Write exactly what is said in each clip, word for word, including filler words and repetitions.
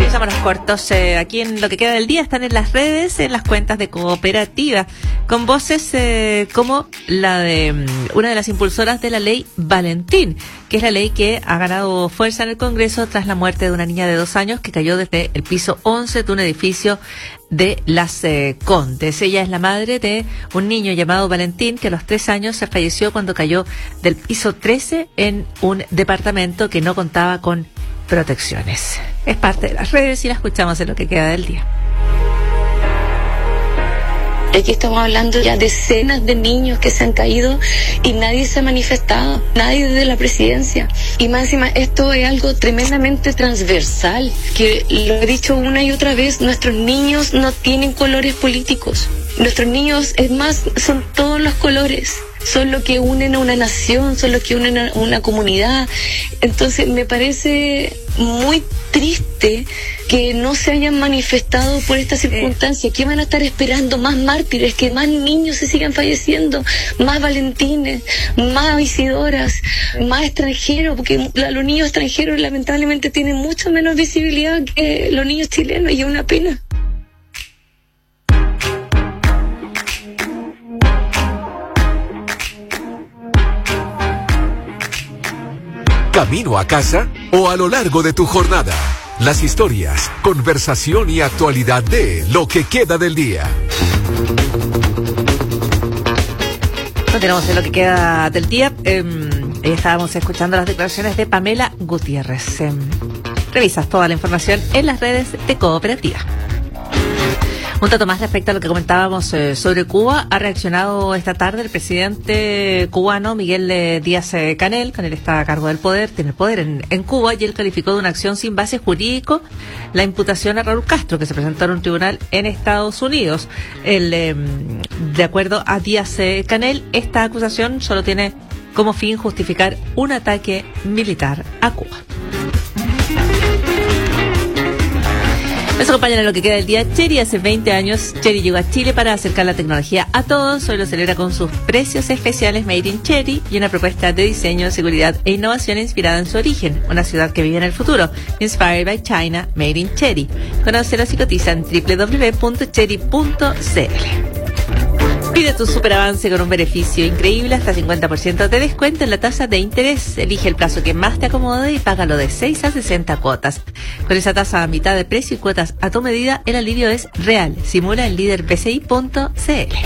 Vámonos cortos. Eh, aquí en lo que queda del día están en las redes, en las cuentas de Cooperativa, con voces eh, como la de um, una de las impulsoras de la ley Valentín, que es la ley que ha ganado fuerza en el Congreso tras la muerte de una niña de dos años que cayó desde el piso once de un edificio de Las eh, Condes. Ella es la madre de un niño llamado Valentín que a los tres años se falleció cuando cayó del piso trece en un departamento que no contaba con protecciones. Es parte de las redes y la escuchamos en lo que queda del día. Aquí estamos hablando ya de decenas de niños que se han caído y nadie se ha manifestado, nadie desde la presidencia. Y más encima, esto es algo tremendamente transversal, que lo he dicho una y otra vez, nuestros niños no tienen colores políticos. Nuestros niños, es más, son todos los colores. Son lo que unen a una nación, son lo que unen a una comunidad. Entonces me parece muy triste que no se hayan manifestado por esta circunstancia. ¿Qué van a estar esperando? Más mártires, que más niños se sigan falleciendo, más Valentines, más Isidoras, más extranjeros, porque los niños extranjeros lamentablemente tienen mucho menos visibilidad que los niños chilenos y es una pena. ¿Camino a casa o a lo largo de tu jornada? Las historias, conversación y actualidad de lo que queda del día. Continuamos en lo que queda del día. Eh, estábamos escuchando las declaraciones de Pamela Gutiérrez. Eh, revisas toda la información en las redes de Cooperativa. Un dato más respecto a lo que comentábamos eh, sobre Cuba. Ha reaccionado esta tarde el presidente cubano Miguel eh, Díaz-Canel. Canel está a cargo del poder, tiene el poder en, en Cuba, y él calificó de una acción sin base jurídico la imputación a Raúl Castro, que se presentó en un tribunal en Estados Unidos. El, eh, de acuerdo a Díaz-Canel, esta acusación solo tiene como fin justificar un ataque militar a Cuba. Nos acompañan en lo que queda del día Chery. Hace veinte años Chery llegó a Chile para acercar la tecnología a todos. Hoy lo celebra con sus precios especiales Made in Chery y una propuesta de diseño, seguridad e innovación inspirada en su origen, una ciudad que vive en el futuro. Inspired by China, Made in Chery. Conócelos y cotiza en doble u doble u doble u punto chery punto c l. Pide tu superavance con un beneficio increíble, hasta cincuenta por ciento de descuento en la tasa de interés. Elige el plazo que más te acomode y págalo de seis a sesenta cuotas. Con esa tasa a mitad de precio y cuotas a tu medida, el alivio es real. Simula en líder b c i punto c l.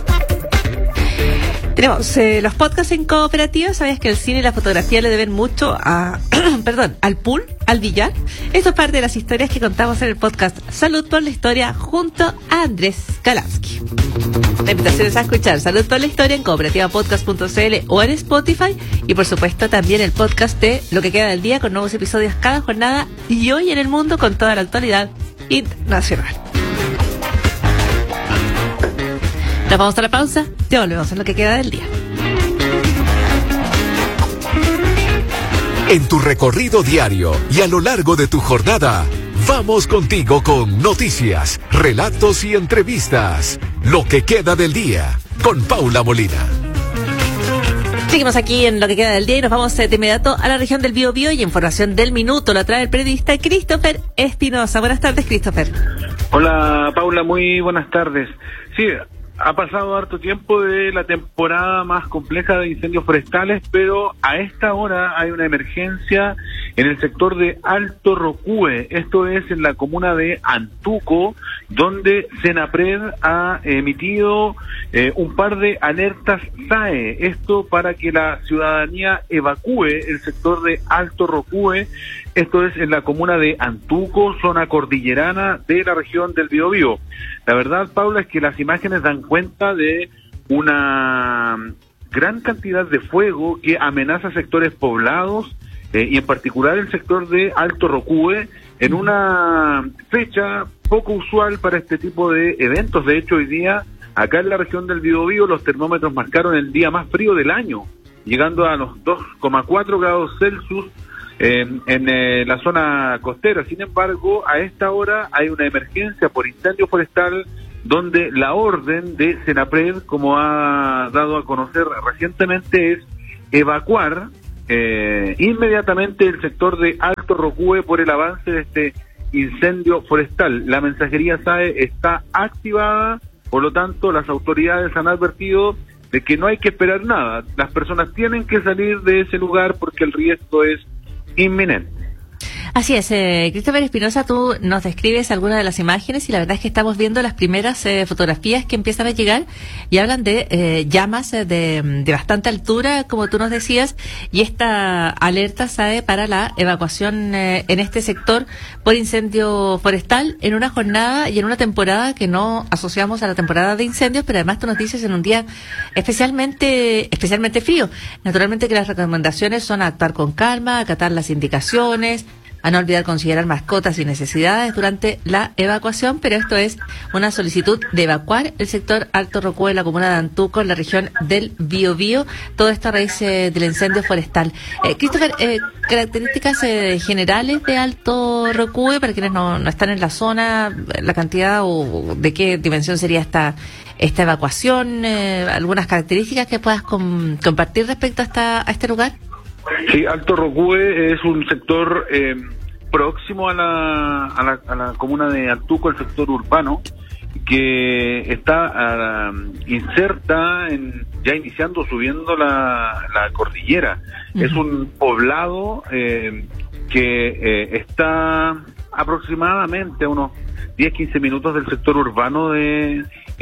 Tenemos eh, los podcasts en Cooperativa. ¿Sabías que el cine y la fotografía le deben mucho a, perdón, al pool, al billar? Esto es parte de las historias que contamos en el podcast Salud por la Historia junto a Andrés Kalansky. La invitación es a escuchar Salud por la Historia en cooperativa podcast punto c l o en Spotify, y por supuesto también el podcast de Lo que queda del día, con nuevos episodios cada jornada, y hoy en el mundo con toda la actualidad internacional. Nos vamos a la pausa, ya volvemos en Lo que queda del día. En tu recorrido diario y a lo largo de tu jornada, vamos contigo con noticias, relatos y entrevistas. Lo que queda del día, con Paula Molina. Seguimos aquí en Lo que queda del día y nos vamos de inmediato a la región del Biobío, y información del minuto la trae el periodista Christopher Espinosa. Buenas tardes, Christopher. Hola, Paula, muy buenas tardes. Sí, ha pasado harto tiempo de la temporada más compleja de incendios forestales, pero a esta hora hay una emergencia en el sector de Alto Rocúe. Esto es en la comuna de Antuco, donde Senapred ha emitido eh, un par de alertas S A E. Esto para que la ciudadanía evacúe el sector de Alto Rocúe. Esto es en la comuna de Antuco, zona cordillerana de la región del Biobío. La verdad, Paula, es que las imágenes dan cuenta de una gran cantidad de fuego que amenaza sectores poblados, eh, y en particular el sector de Alto Rocúe, en una fecha poco usual para este tipo de eventos. De hecho, hoy día, acá en la región del Biobío, los termómetros marcaron el día más frío del año, llegando a los dos coma cuatro grados Celsius, Eh, en eh, la zona costera. Sin embargo, a esta hora hay una emergencia por incendio forestal, donde la orden de Senapred, como ha dado a conocer recientemente, es evacuar eh, inmediatamente el sector de Alto Rocúe por el avance de este incendio forestal. La mensajería S A E está activada, por lo tanto las autoridades han advertido de que no hay que esperar nada. Las personas tienen que salir de ese lugar porque el riesgo es inminente. Así es, eh, Christopher Espinosa, tú nos describes algunas de las imágenes y la verdad es que estamos viendo las primeras eh, fotografías que empiezan a llegar y hablan de eh, llamas eh, de, de bastante altura, como tú nos decías, y esta alerta S A E para la evacuación eh, en este sector por incendio forestal en una jornada y en una temporada que no asociamos a la temporada de incendios, pero además tú nos dices en un día especialmente, especialmente frío. Naturalmente que las recomendaciones son actuar con calma, acatar las indicaciones, a no olvidar considerar mascotas y necesidades durante la evacuación, pero esto es una solicitud de evacuar el sector Alto Rocúe en la comuna de Antuco, en la región del Biobío, todo esto a raíz eh, del incendio forestal. Eh, Christopher, eh, características eh, generales de Alto Rocúe, para quienes no, no están en la zona, la cantidad o de qué dimensión sería esta esta evacuación, eh, algunas características que puedas com- compartir respecto a, esta, a este lugar. Sí, Alto Rocúe es un sector eh, próximo a la, a, la, a la comuna de Antuco, el sector urbano, que está uh, inserta, en, ya iniciando, subiendo la, la cordillera. Uh-huh. Es un poblado eh, que eh, está aproximadamente a unos diez a quince minutos del sector urbano de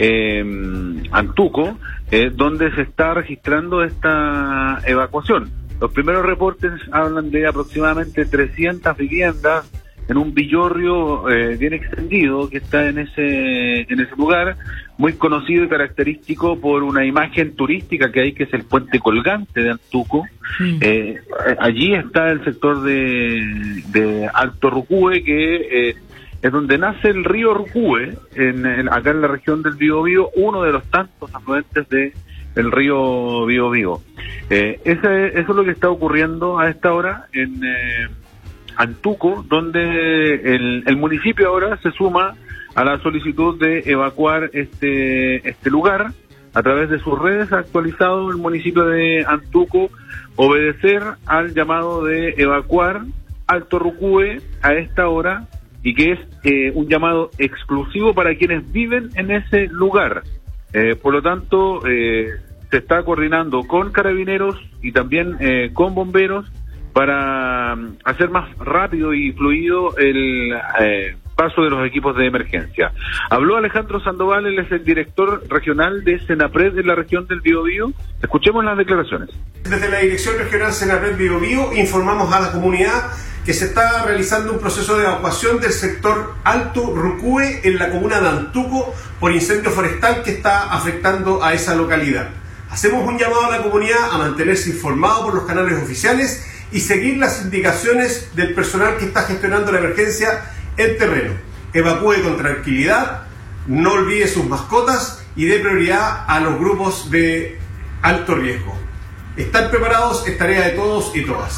eh, Antuco, eh, donde se está registrando esta evacuación. Los primeros reportes hablan de aproximadamente trescientas viviendas en un villorrio eh, bien extendido que está en ese en ese lugar, muy conocido y característico por una imagen turística que hay, que es el puente colgante de Antuco. Mm. Eh, allí está el sector de, de Alto Rocúe, que eh, es donde nace el río Rocúe, en, en, acá en la región del Biobío, uno de los tantos afluentes de el río Biobío. Eh, ese, eso es lo que está ocurriendo a esta hora en eh, Antuco, donde el, el municipio ahora se suma a la solicitud de evacuar este este lugar. A través de sus redes ha actualizado el municipio de Antuco obedecer al llamado de evacuar Alto Rocúe a esta hora, y que es eh, un llamado exclusivo para quienes viven en ese lugar. Eh, por lo tanto, eh, se está coordinando con carabineros y también eh, con bomberos para um, hacer más rápido y fluido el eh, paso de los equipos de emergencia. Habló Alejandro Sandoval, él es el director regional de Senapred de la región del Biobío. Escuchemos las declaraciones. Desde la Dirección Regional Senapred Biobío informamos a la comunidad que se está realizando un proceso de evacuación del sector Alto Rocúe en la comuna de Antuco por incendio forestal que está afectando a esa localidad. Hacemos un llamado a la comunidad a mantenerse informado por los canales oficiales y seguir las indicaciones del personal que está gestionando la emergencia en terreno. Evacúe con tranquilidad, no olvide sus mascotas y dé prioridad a los grupos de alto riesgo. Estar preparados es tarea de todos y todas.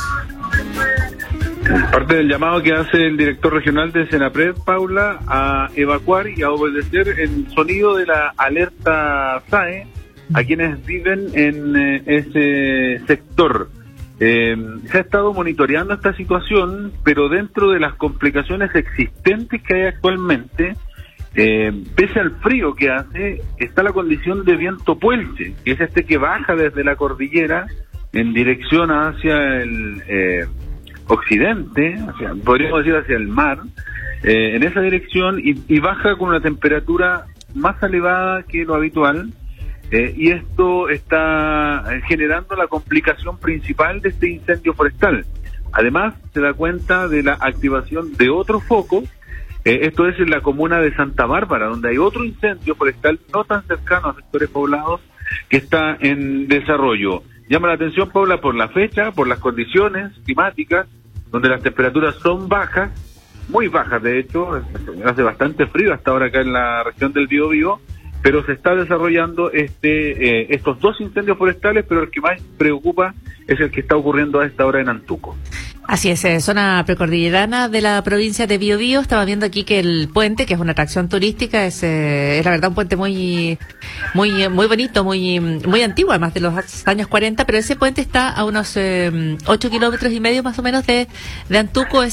Parte del llamado que hace el director regional de Senapred, Paula, a evacuar y a obedecer el sonido de la alerta S A E a quienes viven en eh, ese sector. Eh, se ha estado monitoreando esta situación, pero dentro de las complicaciones existentes que hay actualmente, eh, pese al frío que hace, está la condición de viento puelche, que es este que baja desde la cordillera en dirección hacia el eh, occidente, hacia, podríamos decir hacia el mar, eh, en esa dirección, y, y baja con una temperatura más elevada que lo habitual. Eh, y esto está generando la complicación principal de este incendio forestal. Además, se da cuenta de la activación de otro foco, eh, esto es en la comuna de Santa Bárbara, donde hay otro incendio forestal no tan cercano a sectores poblados que está en desarrollo. Llama la atención, Paula, por la fecha, por las condiciones climáticas, donde las temperaturas son bajas, muy bajas de hecho, hace bastante frío hasta ahora acá en la región del Biobío, pero se está desarrollando este eh, estos dos incendios forestales, pero el que más preocupa es el que está ocurriendo a esta hora en Antuco. Así es, eh, zona precordillerana de la provincia de Biobío. Estaba viendo aquí que el puente, que es una atracción turística, es, eh, es la verdad un puente muy muy muy bonito, muy muy antiguo, además de los años cuarenta, pero ese puente está a unos eh, ocho kilómetros y medio más o menos de, de Antuco. Es